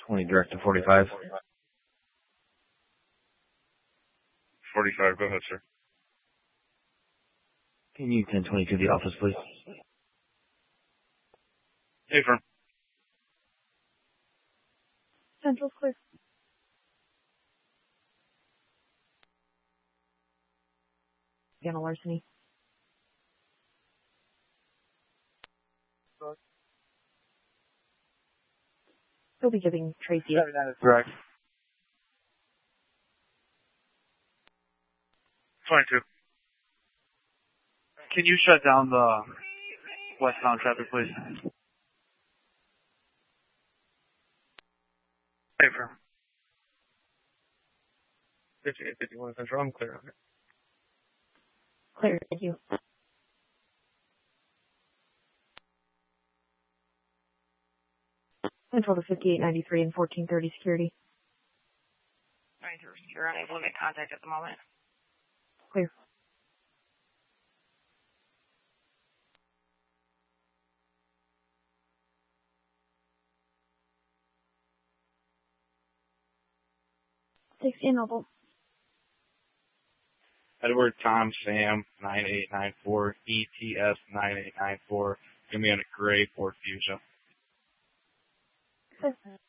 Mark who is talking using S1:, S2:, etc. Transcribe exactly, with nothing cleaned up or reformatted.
S1: twenty direct to forty-five.
S2: forty-five, go ahead, sir.
S1: Can you ten twenty to the office, please?
S2: Hey, firm.
S3: Central's clear. Again, a larceny. He'll be giving Tracy.
S2: Correct. twenty-two. Can you shut down the westbound traffic, please? Hey, firm. fifty-eight fifty-one Central, I'm clear on it.
S3: Clear, thank you. Central to fifty-eight ninety-three and fourteen thirty security.
S4: You're unable to make contact at the moment.
S3: Clear. sixteen Noble.
S2: Edward Tom Sam nine eight nine four E T S nine eight nine four. Give me a gray Ford Fusion.
S3: Clear.